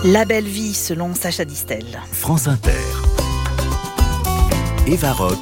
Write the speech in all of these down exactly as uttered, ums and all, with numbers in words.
La belle vie selon Sacha Distel. France Inter. Eva Rock.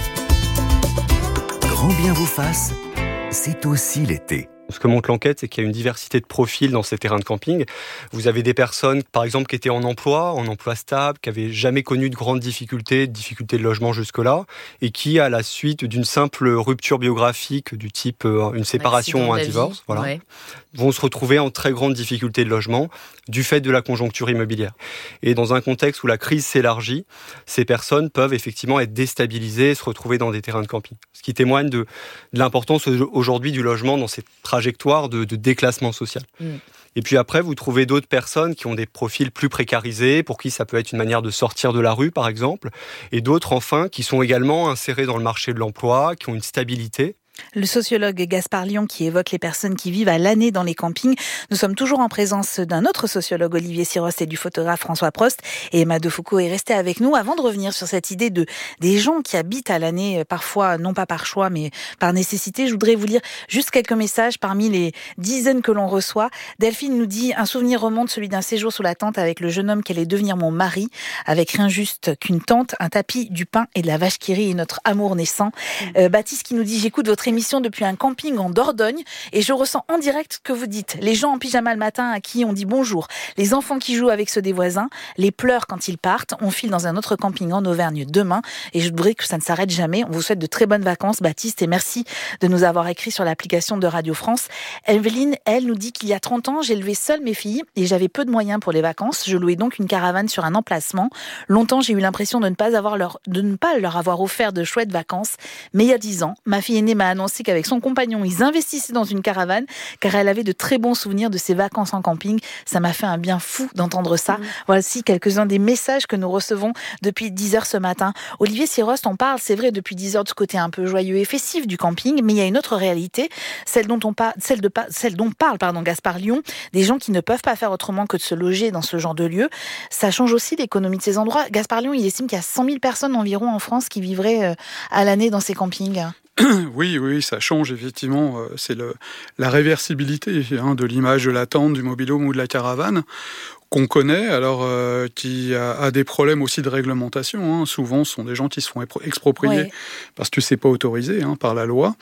Grand bien vous fasse, c'est aussi l'été. Ce que montre l'enquête, c'est qu'il y a une diversité de profils dans ces terrains de camping. Vous avez des personnes, par exemple, qui étaient en emploi, en emploi stable, qui n'avaient jamais connu de grandes difficultés, de difficultés de logement jusque-là, et qui, à la suite d'une simple rupture biographique du type euh, une séparation ou un divorce, voilà, ouais. vont se retrouver en très grande difficulté de logement du fait de la conjoncture immobilière. Et dans un contexte où la crise s'élargit, ces personnes peuvent effectivement être déstabilisées et se retrouver dans des terrains de camping. Ce qui témoigne de, de l'importance aujourd'hui du logement dans cette trajectoire de, de déclassement social. Mmh. Et puis après, vous trouvez d'autres personnes qui ont des profils plus précarisés, pour qui ça peut être une manière de sortir de la rue, par exemple, et d'autres, enfin, qui sont également insérés dans le marché de l'emploi, qui ont une stabilité. Le sociologue Gaspard Lyon qui évoque les personnes qui vivent à l'année dans les campings. Nous sommes toujours en présence d'un autre sociologue, Olivier Sirost, et du photographe François Prost. Et Emma Defoucault est restée avec nous. Avant de revenir sur cette idée de des gens qui habitent à l'année, parfois non pas par choix, mais par nécessité, je voudrais vous lire juste quelques messages parmi les dizaines que l'on reçoit. Delphine nous dit « Un souvenir remonte, celui d'un séjour sous la tente avec le jeune homme qui allait devenir mon mari, avec rien juste qu'une tente, un tapis, du pain et de la vache qui rit et notre amour naissant. Mmh. » euh, Baptiste qui nous dit « J'écoute votre émission depuis un camping en Dordogne et je ressens en direct ce que vous dites. Les gens en pyjama le matin à qui on dit bonjour, les enfants qui jouent avec ceux des voisins, les pleurs quand ils partent. On file dans un autre camping en Auvergne demain et je voudrais que ça ne s'arrête jamais. On vous souhaite de très bonnes vacances, Baptiste, et merci de nous avoir écrit sur l'application de Radio France. Evelyne, elle, nous dit qu'il y a trente ans, j'élevais seule mes filles et j'avais peu de moyens pour les vacances. Je louais donc une caravane sur un emplacement. Longtemps, j'ai eu l'impression de ne pas avoir leur, de ne pas leur avoir offert de chouettes vacances. Mais il y a dix ans, ma fille aînée m'a annoncé qu'avec son compagnon, ils investissaient dans une caravane car elle avait de très bons souvenirs de ses vacances en camping. Ça m'a fait un bien fou d'entendre ça. Mmh. Voici quelques-uns des messages que nous recevons depuis dix heures ce matin. Olivier Sirost, on parle, c'est vrai, depuis dix heures de ce côté un peu joyeux et festif du camping, mais il y a une autre réalité, celle dont, on par... celle de... celle dont parle pardon, Gaspard Lyon, des gens qui ne peuvent pas faire autrement que de se loger dans ce genre de lieu. Ça change aussi l'économie de ces endroits. Gaspard Lyon, il estime qu'il y a cent mille personnes environ en France qui vivraient à l'année dans ces campings. Oui, oui, ça change effectivement. C'est le, la réversibilité hein, de l'image de la tente, du mobil-home ou de la caravane qu'on connaît, alors euh, qui a, a des problèmes aussi de réglementation. Hein. Souvent, ce sont des gens qui se font exproprier oui. parce que c'est pas autorisé hein, par la loi.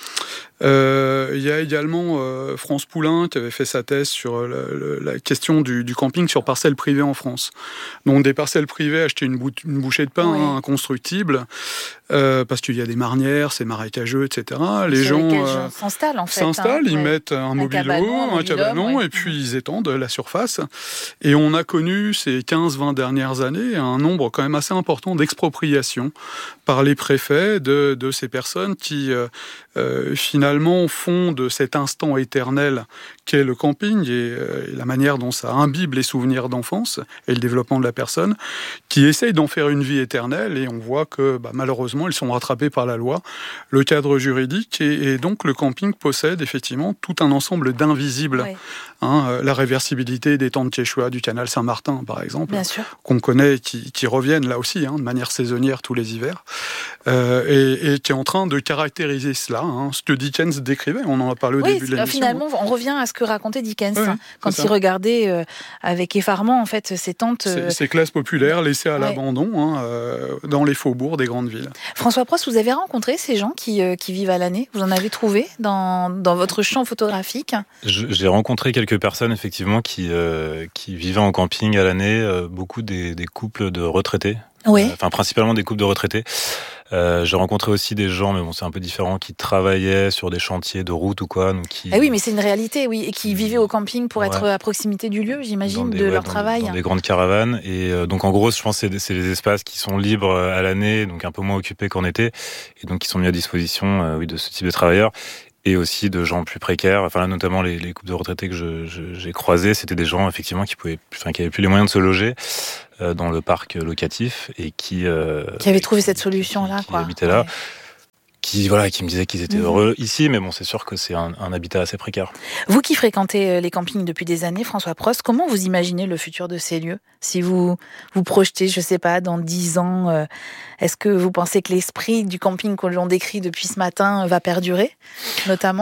Euh, il y a également euh, France Poulain qui avait fait sa thèse sur le, le, la question du, du camping sur parcelles privées en France. Donc des parcelles privées, acheter une, bou- une bouchée de pain oui. hein, inconstructible, euh, parce qu'il y a des marnières, c'est marécageux, et cetera. Les sur gens euh, s'installent en fait. S'installent, hein, ils ouais. mettent un, un mobil-home, un cabanon, ouais. et puis ils étendent la surface. Et on a connu ces quinze vingt dernières années un nombre quand même assez important d'expropriations par les préfets de, de ces personnes qui euh, euh, finalement font de cet instant éternel qu'est le camping et, euh, et la manière dont ça imbibe les souvenirs d'enfance et le développement de la personne, qui essayent d'en faire une vie éternelle et on voit que bah, malheureusement ils sont rattrapés par la loi, le cadre juridique et, et donc le camping possède effectivement tout un ensemble d'invisibles. Oui. Hein, la réversibilité des tentes Quechua du canal Saint-Martin, par exemple, qu'on connaît, qui, qui reviennent là aussi, hein, de manière saisonnière tous les hivers, euh, et, et qui est en train de caractériser cela, hein, ce que Dickens décrivait, on en a parlé au oui, début de l'émission. Finalement, on revient à ce que racontait Dickens, ouais, hein, quand il regardait euh, avec effarement en fait, ces tentes... Euh... Ces, ces classes populaires laissées à ouais. l'abandon hein, euh, dans les faubourgs des grandes villes. François Prost, vous avez rencontré ces gens qui, euh, qui vivent à l'année? Vous en avez trouvé dans, dans votre champ photographique? Je, J'ai rencontré quelques personnes effectivement qui, euh, qui vivaient en camping à l'année, euh, beaucoup des, des couples de retraités, oui. euh, enfin principalement des couples de retraités. Euh, j'ai rencontré aussi des gens, mais bon, c'est un peu différent, qui travaillaient sur des chantiers de route ou quoi. Donc qui... Ah oui, mais c'est une réalité, oui, et qui vivaient au camping pour ouais. être à proximité du lieu, j'imagine, des, de ouais, leur dans travail. Des, dans des grandes caravanes. Et euh, donc, en gros, je pense que c'est, c'est les espaces qui sont libres à l'année, donc un peu moins occupés qu'en été, et donc qui sont mis à disposition euh, oui, de ce type de travailleurs. Et aussi de gens plus précaires. Enfin là, notamment les, les couples de retraités que je, je, j'ai croisés, c'était des gens effectivement qui pouvaient, enfin qui avaient plus les moyens de se loger euh, dans le parc locatif et qui euh, qui avaient trouvé qui, cette solution-là, qui, quoi. Qui habitaient là. Ouais. Qui, voilà, qui me disaient qu'ils étaient heureux mmh. ici, mais bon, c'est sûr que c'est un, un habitat assez précaire. Vous qui fréquentez les campings depuis des années, François Prost, comment vous imaginez le futur de ces lieux? Si vous vous projetez, je sais pas, dans dix ans, euh, est-ce que vous pensez que l'esprit du camping que l'on décrit depuis ce matin va perdurer, notamment?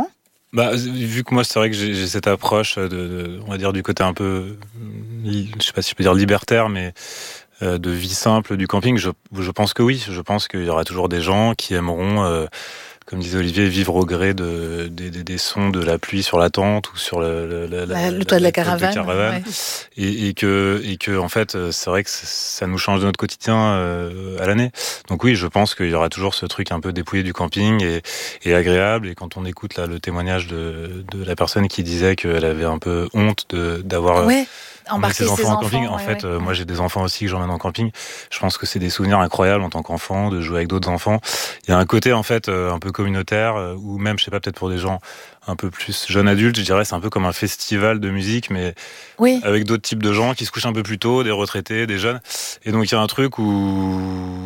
Bah, vu que moi, c'est vrai que j'ai, j'ai cette approche de, de, on va dire, du côté un peu, je sais pas si je peux dire libertaire, mais euh, de vie simple du camping, je, je pense que oui. Je pense qu'il y aura toujours des gens qui aimeront, euh, comme disait Olivier, vivre au gré de, des, des, des sons de la pluie sur la tente ou sur le, le, la, la, le toit de la caravane. De caravane. Ouais. Et, et, que, et que, en fait, c'est vrai que ça nous change de notre quotidien euh, à l'année. Donc oui, je pense qu'il y aura toujours ce truc un peu dépouillé du camping et, et agréable. Et quand on écoute là, le témoignage de, de la personne qui disait qu'elle avait un peu honte de, d'avoir... Ouais. embarquer ses enfants en camping. Enfants, en ouais, fait, ouais. euh, moi j'ai des enfants aussi que j'emmène en camping. Je pense que c'est des souvenirs incroyables en tant qu'enfant, de jouer avec d'autres enfants. Il y a un côté en fait euh, un peu communautaire, euh, ou même, je sais pas, peut-être pour des gens un peu plus jeunes adultes, je dirais, c'est un peu comme un festival de musique, mais oui. avec d'autres types de gens qui se couchent un peu plus tôt, des retraités, des jeunes. Et donc il y a un truc où,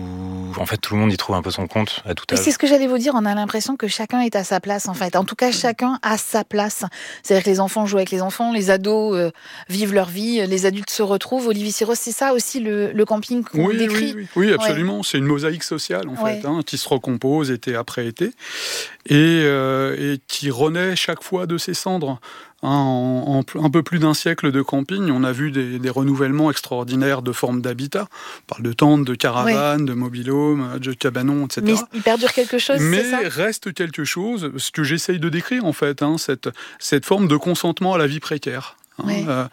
en fait, tout le monde y trouve un peu son compte à tout âge. Et c'est ce que j'allais vous dire, on a l'impression que chacun est à sa place, en fait. En tout cas, chacun a sa place. C'est-à-dire que les enfants jouent avec les enfants, les ados euh, vivent leur vie, les adultes se retrouvent. Olivier Sirosse, c'est ça aussi le, le camping qu'on oui, décrit. Oui, oui, oui absolument. Ouais. C'est une mosaïque sociale, en ouais. fait, hein, qui se recompose été après été et, euh, et qui renaît chaque fois de ses cendres. Hein, en, en un peu plus d'un siècle de camping, on a vu des, des renouvellements extraordinaires de formes d'habitat. On parle de tentes, de caravanes, ouais. de mobil-homes, de cabanons, et cetera. Mais il perdure quelque chose, Mais c'est ça ? reste quelque chose, ce que j'essaye de décrire en fait, hein, cette, cette forme de consentement à la vie précaire. Hein, oui. euh,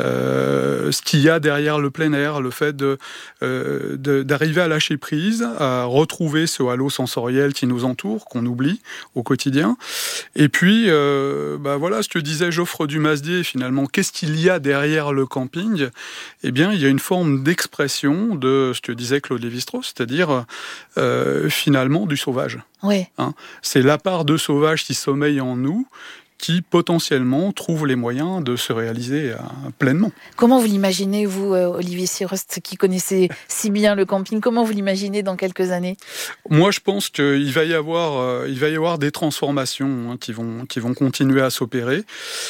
euh, ce qu'il y a derrière le plein air, le fait de, euh, de, d'arriver à lâcher prise, à retrouver ce halo sensoriel qui nous entoure, qu'on oublie au quotidien. Et puis, euh, bah voilà, ce que disait Geoffroy Dumasdier, finalement, qu'est-ce qu'il y a derrière le camping ? Eh bien, il y a une forme d'expression de ce que disait Claude Lévi-Strauss, c'est-à-dire euh, finalement du sauvage. Oui. Hein, c'est la part de sauvage qui sommeille en nous, qui potentiellement trouvent les moyens de se réaliser euh, pleinement. Comment vous l'imaginez, vous, euh, Olivier Sirosse, qui connaissez si bien le camping, comment vous l'imaginez dans quelques années ? Moi, je pense qu'il va y avoir, euh, il va y avoir des transformations hein, qui vont, qui vont continuer à s'opérer.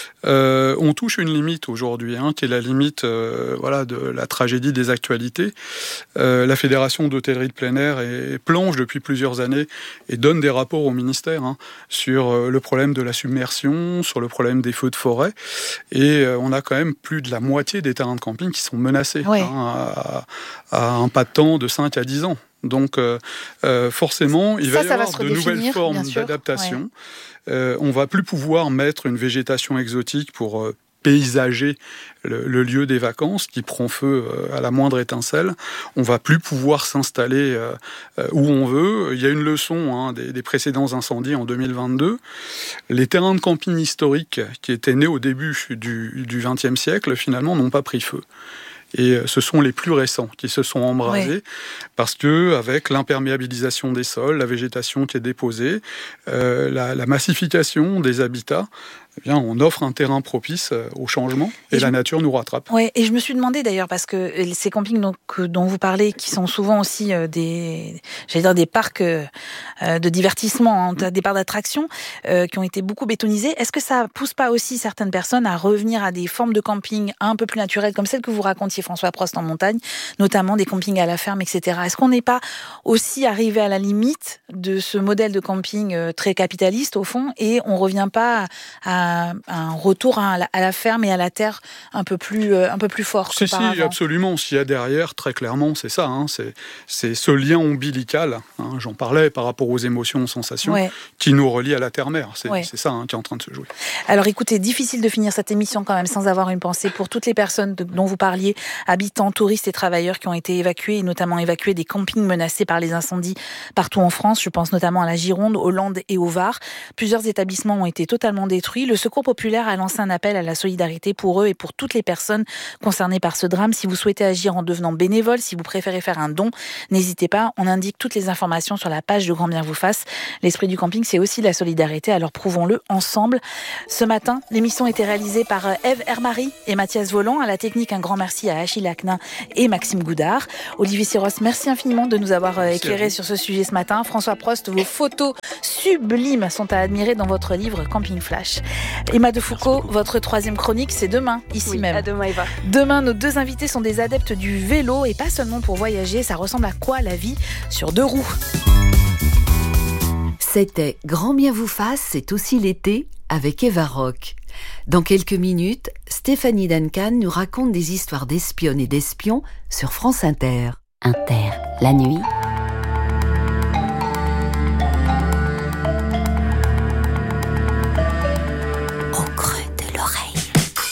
Euh, on touche une limite aujourd'hui, hein, qui est la limite euh, voilà, de la tragédie des actualités. Euh, la Fédération d'hôtellerie de plein air est, planche depuis plusieurs années et donne des rapports au ministère hein, sur euh, le problème de la submersion, sur le problème des feux de forêt. Et euh, on a quand même plus de la moitié des terrains de camping qui sont menacés oui. hein, à, à un pas de temps de cinq à dix ans. Donc euh, euh, forcément, il ça, va y ça avoir va de nouvelles formes d'adaptation. Ouais. Euh, on va plus pouvoir mettre une végétation exotique pour euh, paysager le, le lieu des vacances qui prend feu euh, à la moindre étincelle. On va plus pouvoir s'installer euh, euh, où on veut. Il y a une leçon hein, des, des précédents incendies en deux mille vingt-deux. Les terrains de camping historiques qui étaient nés au début du, du vingtième siècle, finalement, n'ont pas pris feu. Et ce sont les plus récents qui se sont embrasés oui. parce que avec l'imperméabilisation des sols, la végétation qui est déposée, euh, la, la massification des habitats, eh bien, on offre un terrain propice au changement et, et la je... nature nous rattrape. Ouais, et je me suis demandé d'ailleurs, parce que ces campings donc, dont vous parlez, qui sont souvent aussi des, j'allais dire des parcs de divertissement, hein, des parcs d'attraction, euh, qui ont été beaucoup bétonisés, est-ce que ça pousse pas aussi certaines personnes à revenir à des formes de camping un peu plus naturelles, comme celles que vous racontiez, François Prost, en montagne, notamment des campings à la ferme, et cetera. Est-ce qu'on n'est pas aussi arrivé à la limite de ce modèle de camping très capitaliste, au fond, et on revient pas à un retour à la, à la ferme et à la terre un peu plus, un peu plus fort si, que par avant. Si, absolument. S'il y a derrière, très clairement, c'est ça. Hein, c'est, c'est ce lien ombilical, hein, j'en parlais par rapport aux émotions, aux sensations, ouais. qui nous relie à la terre-mère. C'est, ouais. c'est ça hein, qui est en train de se jouer. Alors écoutez, difficile de finir cette émission quand même sans avoir une pensée pour toutes les personnes de, dont vous parliez, habitants, touristes et travailleurs qui ont été évacués, et notamment évacués des campings menacés par les incendies partout en France. Je pense notamment à la Gironde, au Landes et au Var. Plusieurs établissements ont été totalement détruits. Le Secours populaire a lancé un appel à la solidarité pour eux et pour toutes les personnes concernées par ce drame. Si vous souhaitez agir en devenant bénévole, si vous préférez faire un don, n'hésitez pas. On indique toutes les informations sur la page de Grand Bien vous fasse. L'esprit du camping, c'est aussi la solidarité, alors prouvons-le ensemble. Ce matin, l'émission était réalisée par Ève Hermary et Mathias Volant. À la technique, un grand merci à Achille Aknin et Maxime Goudard. Olivier Sirosse, merci infiniment de nous avoir éclairé sur ce sujet ce matin. François Prost, vos photos sublimes sont à admirer dans votre livre Camping Flash. Emma Defoucauld, votre troisième chronique, c'est demain, ici oui, même. À demain, Eva. Demain, nos deux invités sont des adeptes du vélo et pas seulement pour voyager. Ça ressemble à quoi la vie sur deux roues ? C'était Grand Bien vous fasse, c'est aussi l'été avec Eva Rock. Dans quelques minutes, Stéphanie Duncan nous raconte des histoires d'espionnes et d'espions sur France Inter. Inter, la nuit,